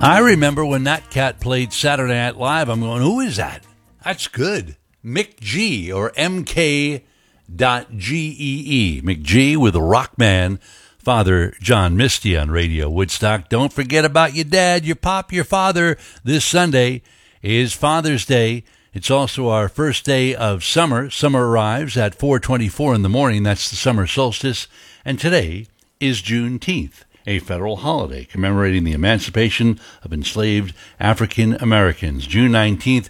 I remember when that cat played Saturday Night Live. I'm going, who is that? That's good. Mick G, or MK.GEE. Mick G with Rockman. Father John Misty on Radio Woodstock. Don't forget about your dad, your pop, your father. This Sunday is Father's Day. It's also our first day of summer. Summer arrives at 4:24 in the morning. That's the summer solstice. And today is Juneteenth, a federal holiday commemorating the emancipation of enslaved African Americans. June 19th,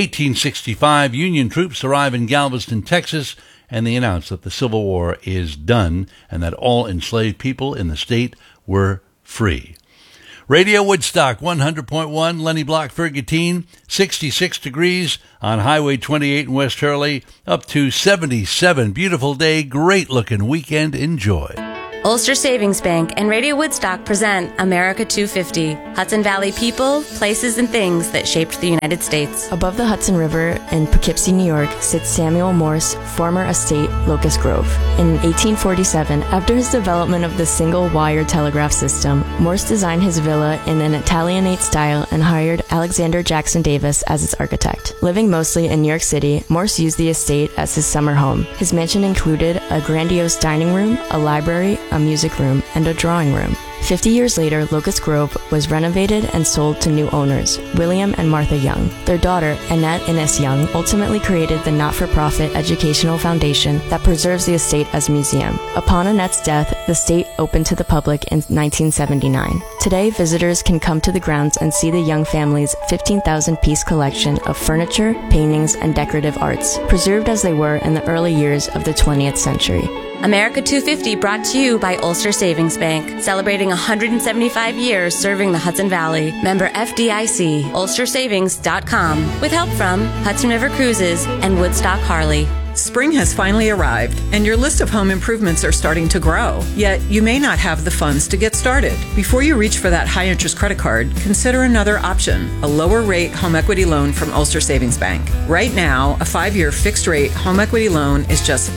1865, Union troops arrive in Galveston, Texas, and they announce that the Civil War is done and that all enslaved people in the state were free. Radio Woodstock 100.1, Lenny Block, Ferguson, 66 degrees on Highway 28 in West Hurley, up to 77. Beautiful day, great looking weekend. Enjoy. Ulster Savings Bank and Radio Woodstock present America 250, Hudson Valley people, places, and things that shaped the United States. Above the Hudson River in Poughkeepsie, New York, sits Samuel Morse' former estate, Locust Grove. In 1847, after his development of the single-wire telegraph system, Morse designed his villa in an Italianate style and hired Alexander Jackson Davis as its architect. Living mostly in New York City, Morse used the estate as his summer home. His mansion included a grandiose dining room, a library, a music room, and a drawing room. 50 years later, Locust Grove was renovated and sold to new owners, William and Martha Young. Their daughter, Annette Innes Young, ultimately created the not-for-profit educational foundation that preserves the estate as a museum. Upon Annette's death, the estate opened to the public in 1979. Today, visitors can come to the grounds and see the Young family's 15,000-piece collection of furniture, paintings, and decorative arts, preserved as they were in the early years of the 20th century. America 250 brought to you by Ulster Savings Bank, celebrating 175 years serving the Hudson Valley. Member FDIC, ulstersavings.com, with help from Hudson River Cruises and Woodstock Harley. Spring has finally arrived, and your list of home improvements are starting to grow. Yet, you may not have the funds to get started. Before you reach for that high-interest credit card, consider another option, a lower-rate home equity loan from Ulster Savings Bank. Right now, a 5-year fixed-rate home equity loan is just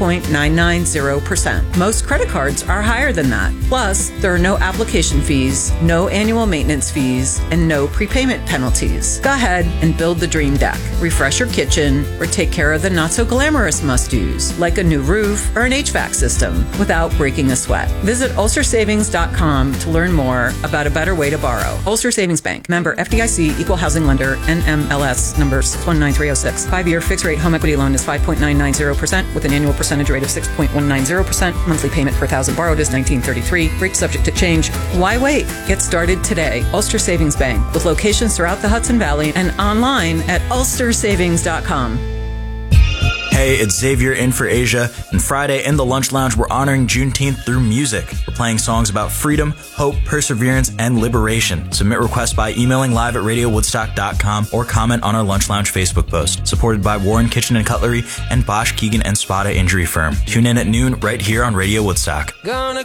5.990%. Most credit cards are higher than that. Plus, there are no application fees, no annual maintenance fees, and no prepayment penalties. Go ahead and build the dream deck, refresh your kitchen, or take care of the not-so-glamorous must-dos, like a new roof or an HVAC system, without breaking a sweat. Visit ulstersavings.com to learn more about a better way to borrow. Ulster Savings Bank, member FDIC, equal housing lender, NMLS number 619306. 5-year fixed-rate home equity loan is 5.990% with an annual percentage rate of 6.190%. Monthly payment per $1,000 borrowed is $19.33. Rate subject to change. Why wait? Get started today. Ulster Savings Bank, with locations throughout the Hudson Valley and online at ulstersavings.com. Hey, it's Xavier in for Asia, and Friday in the Lunch Lounge, we're honoring Juneteenth through music. We're playing songs about freedom, hope, perseverance, and liberation. Submit requests by emailing live@radiowoodstock.com or comment on our Lunch Lounge Facebook post. Supported by Warren Kitchen and Cutlery and Bosch, Keegan, and Spada Injury Firm. Tune in at noon right here on Radio Woodstock. Gonna